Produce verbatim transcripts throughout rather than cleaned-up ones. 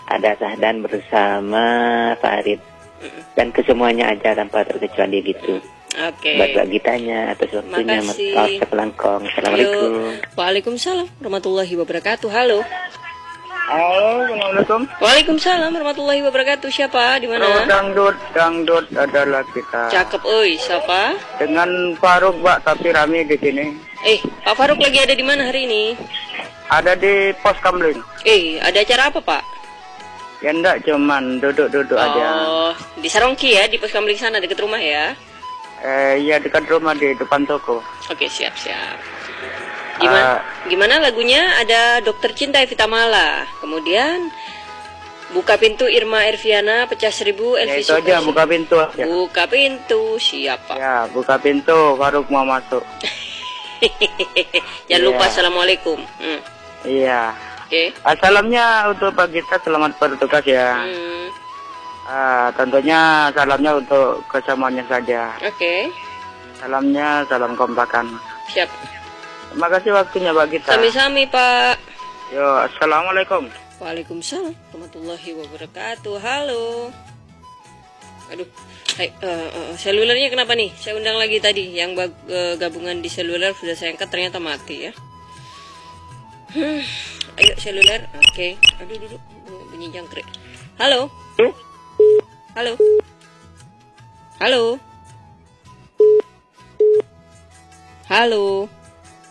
ada Sahdan bersama Pak Arif. Mm. Dan kesemuanya aja tanpa terkecuali gitu. Oke. Okay. Buat Gitanya atas waktunya, Mas Pelangkong. Assalamualaikum. Waalaikumsalam warahmatullahi wabarakatuh. Halo. Halo, Assalamualaikum. Waalaikumsalam warahmatullahi wabarakatuh. Siapa? Di mana? Oh, dangdut, dangdut adalah kita. Cakep, oi. Siapa? Dengan Faruk, Pak, tapi rame di sini. Eh, Pak Faruk lagi ada di mana hari ini? Ada di Pos Kamling. Eh, ada acara apa, Pak? Ya enggak, cuman duduk-duduk oh, aja. Oh, di Sarongki ya, di Pos Kamling sana dekat rumah ya? Eh, iya dekat rumah di depan toko. Oke, siap-siap. Gimana, uh, gimana lagunya? Ada Dokter Cinta Evita Mala. Kemudian Buka Pintu Irma Erviana, Pecah Seribu Elvi ya, itu aja, Buka Pintu aja. Buka Pintu, siapa? Ya, Buka Pintu, Faruk mau masuk. Jangan lupa yeah. Assalamualaikum. hmm. Iya. Oke. Okay. Salamnya untuk Pak Gita, selamat bertugas ya. Hmm. Uh, tentunya salamnya untuk kesemuanya saja. Oke. Okay. Salamnya, salam kompakan. Siap. Terima kasih waktunya Pak Gita. Sami-sami Pak. Yo, assalamualaikum. Waalaikumsalam warahmatullahi wabarakatuh. Halo. Aduh, hai, uh, uh, selulernya kenapa nih? Saya undang lagi tadi, yang uh, gabungan di seluler sudah saya angkat ternyata mati ya. Hmm, ayo seluler, oke. Okay. Aduh, duduk, bunyi jangkrik. Halo. Halo. Halo. Halo.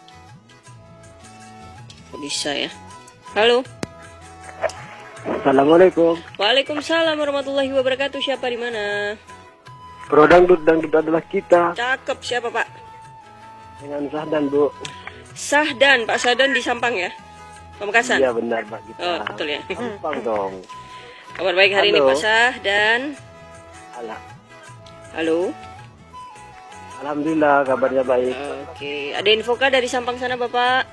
Kok bisa ya? Halo. Assalamualaikum. Waalaikumsalam warahmatullahi wabarakatuh. Siapa di mana? Pro dangdut, dangdut adalah kita. Cakep. Siapa Pak? Dengan Sahdan, Bu. Sahdan, Pak Sahdan di Sampang ya? Pamekasan? Iya benar Pak kita. Oh betul ya. Sampang dong. Kabar baik hari Halo. Ini Pak Sahdan. Alah. Halo. Alhamdulillah kabarnya baik. Oke, ada info kah dari Sampang sana Bapak?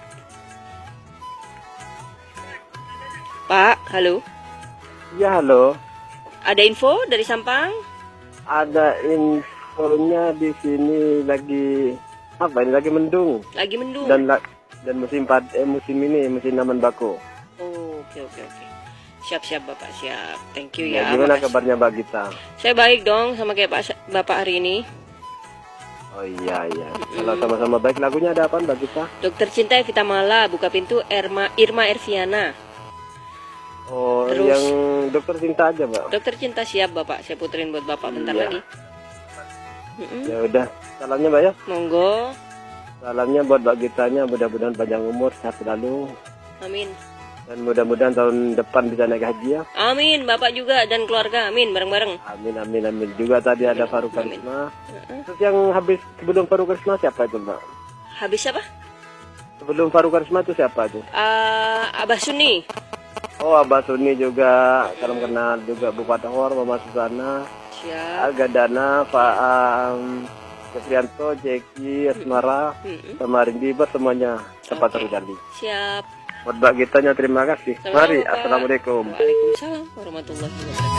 Pak, halo. Ya halo. Ada info dari Sampang? Ada infonya di sini lagi apa ini lagi mendung. Lagi mendung. Dan dan musim pad eh, musim ini musim naman bako. Oh, oke oke oke. Siap-siap Bapak, siap. Thank you ya. ya. Gimana makasih. Kabarnya Mbak Gita? Saya baik dong sama kayak Pak Bapak hari ini. Oh iya iya. Mm. Kalau sama-sama baik, lagunya ada apa Mbak Gita? Dokter Cinta Evita Mala, Buka Pintu Irma Irma Erviana. Oh, terus, yang Dokter Cinta aja, Mbak. Dokter Cinta siap, Bapak. Saya puterin buat Bapak bentar iya. lagi. Mm-mm. Ya udah, salamnya Mbak ya. Monggo. Salamnya buat Mbak Gitanya, mudah-mudahan panjang umur, sehat selalu. Amin. Dan mudah-mudahan tahun depan bisa naik haji ya. Amin, Bapak juga dan keluarga. Amin, bareng-bareng. Amin, amin, amin. Juga tadi amin. Ada Faruk Karisma. Uh-uh. Terus yang habis sebelum Faruk Karisma siapa itu, Mbak? Habis siapa? Sebelum Faruk Karisma itu siapa itu? Uh, Abah Suni. Oh, Abah Suni juga, salam kenal juga Bu Patahor, Mama Susana, siap. Agadana, Pak um, Keprianto, Jeki, Asmara, mm-hmm. sama Rindiber semuanya tempat okay. terjadi. Siap. Buat Mbak Gitanya terima kasih. Sama Mari, Bapak. Assalamualaikum. Waalaikumsalam warahmatullahi wabarakatuh.